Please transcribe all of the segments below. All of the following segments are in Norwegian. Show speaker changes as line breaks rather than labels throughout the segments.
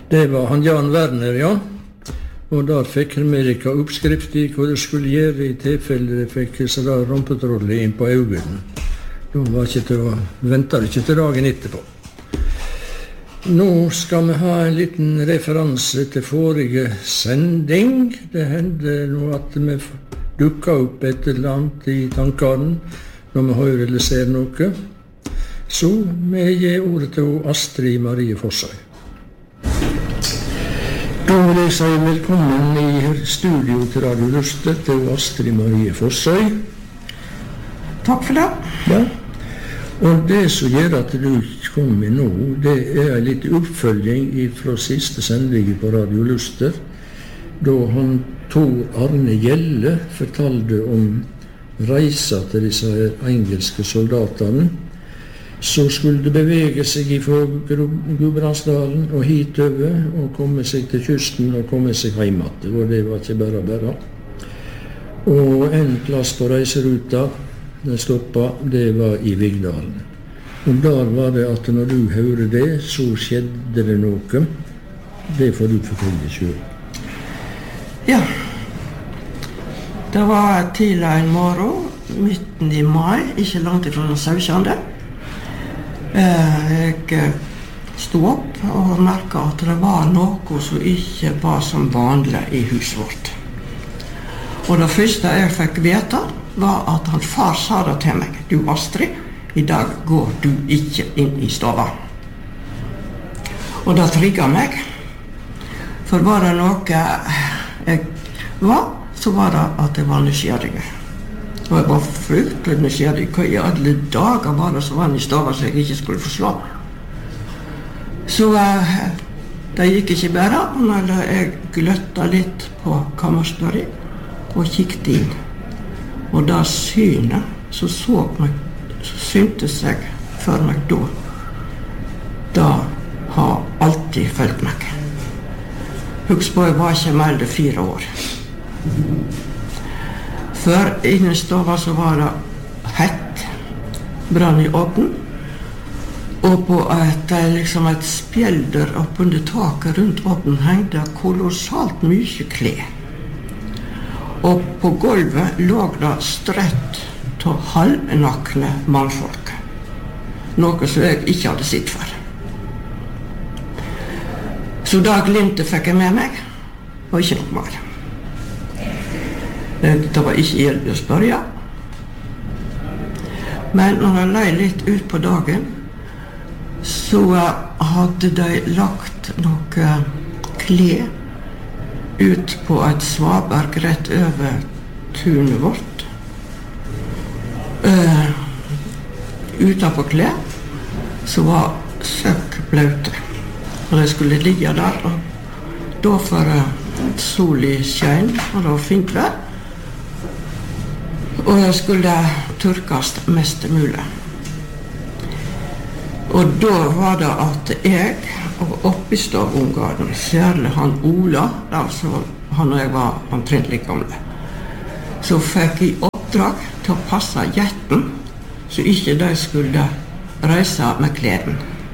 Det var han Jan Werner, ja. Og der fikk Amerika oppskrift i hva det skulle gjøre i tilfelle det fikk sånn rumpetrolle inn på øynene. Da var ikke til å vente ikke til dagen etterpå. Nå skal vi ha en liten referanse til forrige sending. Det hendte nå at vi dukket opp et eller annet i tankene når vi hører eller ser noe. Så vi gir ordet til Astrid Marie Fossøy. Da vil jeg si velkommen i studio til Radio Luster til Astrid Marie Fossøy.
Takk for det.
Ja. Og det som gjør at du kom i nå, det er litt oppfølging fra siste sending på Radio Luster, da han Tor Arne Gjelle fortalte om reisa til disse engelske soldatene, så skulle det bevege seg fra Gudbrandsdalen og hitover, og komme seg til kysten og komme seg hjem igjen. Og det var ikke bare. Og en plass på reiseruta, den stoppet, det var i Vigdalen. Og der var det at når du hører det, så skjedde det noe. Det får du fortelle selv.
Ja. Det var tidlig en morgen, midten i mai, ikke langt ifra den 17. Jeg stod opp og merket at det var noe som ikke var som vanlig i huset vårt. Og det første jeg fikk vite var at han far sa det til meg: «Du Astrid, i dag går du ikke inn i stova.» Og det trigget meg. For var det noe jeg var, så var det at jeg var nysgjerrig. Og jeg var fryktelig nysgjerrig. Hva i alle dager var det som var i stova så jeg ikke skulle forslå? Så det gikk ikke bare, men jeg gløttet litt på kammerstøri og kikket inn. Og da synet, så syntes jeg for meg da. Da har alltid følt meg. Husk på, jeg var ikke mer enn 4 år. For innen stova så var det hett, brann i åten, og på et spjelder oppunder taket rundt åten hengte kolossalt mye klær. Og på gulvet lå det strøtt til halvnakne mannfolk, noe som jeg ikke hadde sett for. Så da glimtet fikk jeg med meg, og ikke noe mer. Det var ikke hjelp å spørre. Men når jeg løy litt ut på dagen, så hadde de lagt noe klær ut på et svaberg rett over tunet vårt. Utenpå klær så var søkk blaute. Og de skulle ligge der, og da for sol i skjønn, og det var fint vær. Og jeg skulle tørkes mest mulig. Og da var det at jeg, og oppistovungene, særlig han Ola, altså han og jeg var omtrentlig gamle, så fikk jeg oppdrag til å passe jetten, så ikke de skulle reise med kleden.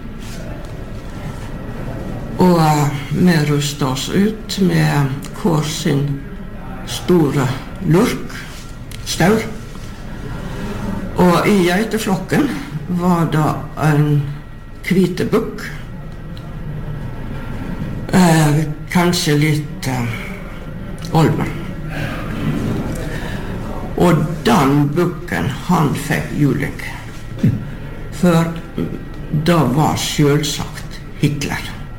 Og vi rustet oss ut med hver sin store lurk, staur. Og i geiteflokken var det en hvite bukk, kanskje litt olmen. Og den bukken, han fikk juling. For det var selvsagt Hitler.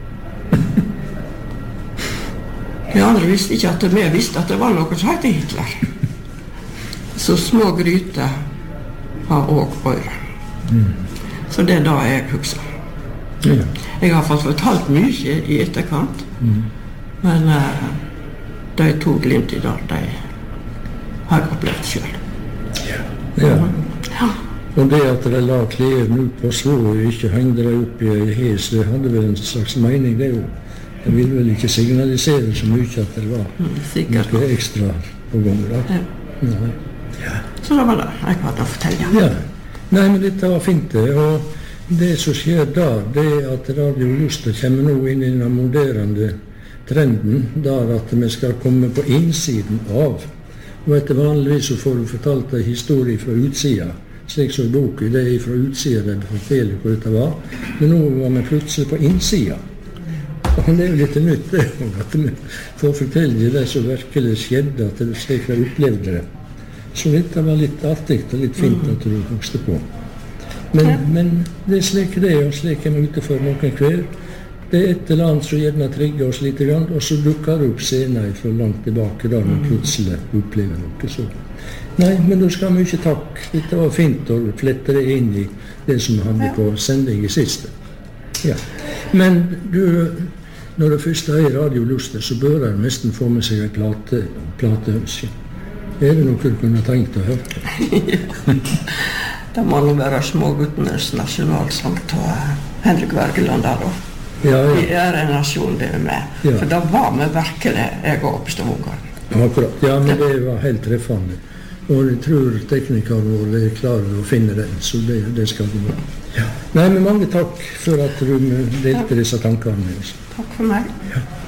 Vi andre visste ikke at vi visste at det var noe som heter Hitler. Så små gryter har også øyre. Så det er da jeg husker. Jeg har fått fortalt mye i etterkant, men de 2 glimt i dag, de har jeg opplevd selv.
Ja. Og det at de la klærne ut på så og ikke hengde de opp i hes, det hadde vel en slags mening, det jo. Det ville vel ikke signalisere så mye at det var noe ekstra på gang da. Ja.
Så det var det jeg hadde å fortelle.
Ja. Nei, men dette var fint det, og Det som skjer da, det at Radio Luster kommer nå inn i den moderne trenden, der at vi skal komme på innsiden av. Og etter vanligvis så får du fortalt en historie fra utsida, slik som i boken, det er fra utsida det forteller hvor dette var. Men nå var vi plutselig på innsida. Og det er jo litt nytt det, at vi får fortelle det som virkelig skjedde, at det slik jeg opplevde det. Så dette var litt artig og litt fint at du vokste på. Men det er slik det er, og slik er vi ute for noen hver. Det er et eller annet som gjerne trigger oss litt, og så dukker det opp senere fra langt tilbake, da vi plutselig opplever noe så. Nei, men da skal vi ikke takk. Dette var fint å flette det inn i det som vi hadde på sending i siste. Ja. Men du, når det først er Radio Luster, så bør jeg nesten få med seg en plateønske. Er det noe du kunne tenkt å høre?
Det må nå være Småguttenes nasjonalsang til Henrik Wergeland der da.
Ja.
Vi er en nasjon det med.
Ja.
For da var vi virkelig, jeg og Oppstad-ungene.
Akkurat. Ja, men det var helt treffende. Og jeg tror teknikeren vår er klar over å finne den, så det skal gå bra. Ja. Nei, men mange takk for at du delte disse tankene med oss.
Takk for meg.
Ja.